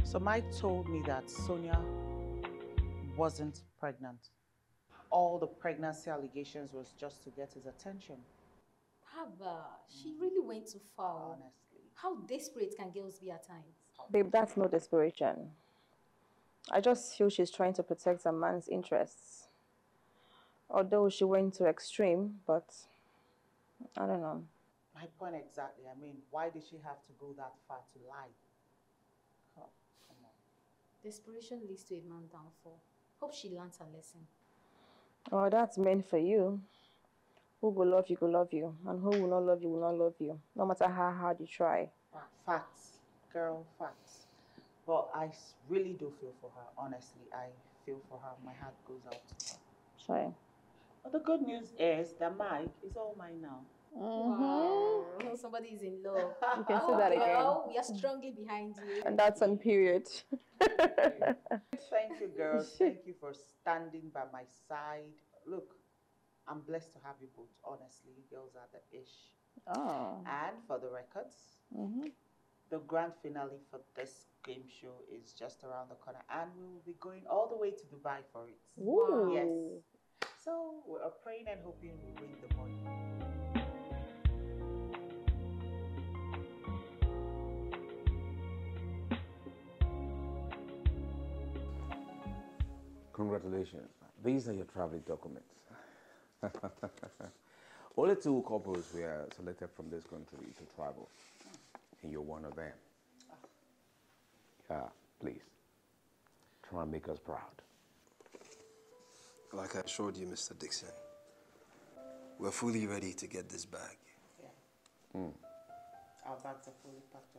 So Mike told me that Sonia wasn't pregnant. All the pregnancy allegations was just to get his attention. Haba, she really went too far. Honestly. How desperate can girls be at times? Babe, that's no desperation. I just feel she's trying to protect a man's interests. Although she went to extreme, but I don't know. My point exactly. I mean, why did she have to go that far to lie? Oh, come on. Desperation leads to a man's downfall. Hope she learns her lesson. Oh, that's meant for you. Who will love you, will love you. And who will not love you, will not love you. No matter how hard you try. Facts, girl, facts. But really do feel for her. Honestly, I feel for her. My heart goes out to her. Try. But the good news is that Mike is all mine now. Wow, somebody is in love. You can say that Girl, again. we are strongly behind you. And that's on period. Thank you, girls. Thank you for standing by my side. Look, I'm blessed to have you both. Honestly, you girls are the ish. Oh. And for the records, the grand finale for this game show is just around the corner, and we will be going all the way to Dubai for it. Ooh. Yes. So we are praying and hoping we win the money. Congratulations. These are your traveling documents. Only 2 couples were selected from this country to travel, and you're one of them. Yeah, please. Try and make us proud. Like I assured you, Mr. Dixon, we're fully ready to get this bag. Yeah. Our bags are fully packed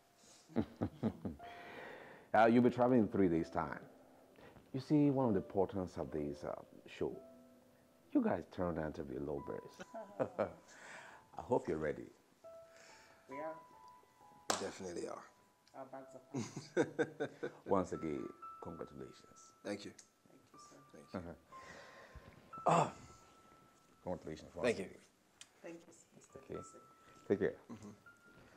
already. You'll be traveling in 3 days' time. You see, one of the importance of this show, you guys turned out to be lovebirds. I hope you're ready. We are. We definitely are. Our bags are packed. Once again, congratulations. Thank you. Thank you, sir. Thank you. Congratulations. Thank you. Thank you, Mr. Okay. Dixon. Take care.